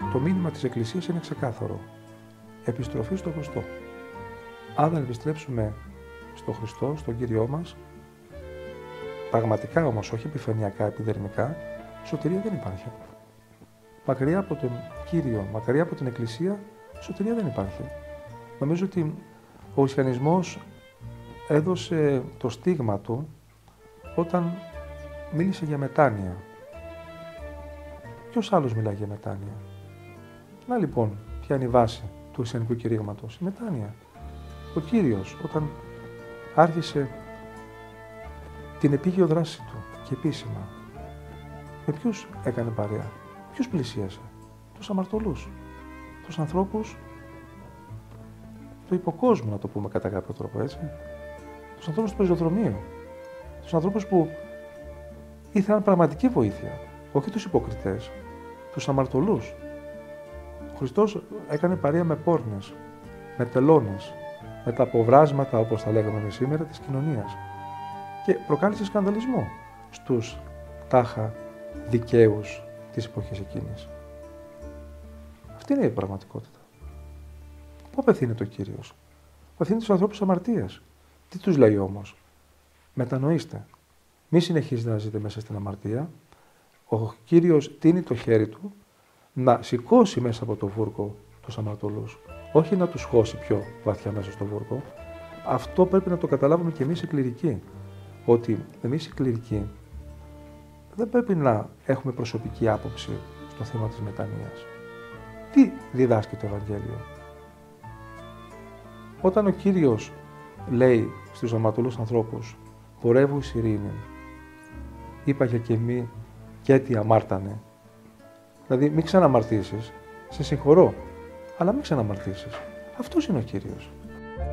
το μήνυμα της Εκκλησίας είναι ξεκάθαρο. Επιστροφή στον Χριστό. Αν δεν επιστρέψουμε στον Χριστό, στον Κύριό μας, πραγματικά όμως, όχι επιφανειακά, επιδερμικά, σωτηρία δεν υπάρχει. Μακριά από τον Κύριο, μακριά από την Εκκλησία, σωτηρία δεν υπάρχει. Νομίζω ότι ο χριστιανισμός έδωσε το στίγμα του όταν μίλησε για μετάνοια. Ποιος άλλος μιλάει για μετάνοια? Να λοιπόν, ποια είναι η βάση του χριστιανικού κηρύγματος? Η μετάνοια. Ο Κύριος, όταν άρχισε την επίγειο δράση του και επίσημα, με ποιους έκανε παρέα? Ποιους πλησίασε? Τους αμαρτωλούς. Τους ανθρώπους του υποκόσμου, να το πούμε κατά κάποιο τρόπο, έτσι. Τους ανθρώπους του πεζοδρομίου. Τους ανθρώπους που ήθελαν πραγματική βοήθεια. Όχι τους υποκριτές. Τους αμαρτωλούς. Ο Χριστός έκανε παρέα με πόρνες, με τελώνες, με τα αποβράσματα, όπως τα λέγαμε σήμερα, της κοινωνίας. Και προκάλεσε σκανδαλισμό στους τάχα δικαίους της εποχής εκείνης. Αυτή είναι η πραγματικότητα. Πού απευθύνεται ο Κύριος? Απευθύνεται στους ανθρώπους αμαρτίας. Τι τους λέει όμως? Μετανοήστε. Μη συνεχίζετε να ζείτε μέσα στην αμαρτία. Ο Κύριος τίνει το χέρι του να σηκώσει μέσα από το βούρκο τους αμαρτωλούς. Όχι να τους χώσει πιο βαθιά μέσα στο βούρκο. Αυτό πρέπει να το καταλάβουμε και εμείς οι κληρικοί. Ότι εμείς οι κληρικοί δεν πρέπει να έχουμε προσωπική άποψη στο θέμα της μετανοίας. Τι διδάσκει το Ευαγγέλιο? Όταν ο Κύριος λέει στους αμαρτωλούς ανθρώπους «Πορεύου εις ειρήνη», είπα και μη και τι αμάρτανε. Δηλαδή μην ξαναμαρτήσεις, σε συγχωρώ, αλλά μην ξαναμαρτήσεις. Αυτός είναι ο Κύριος.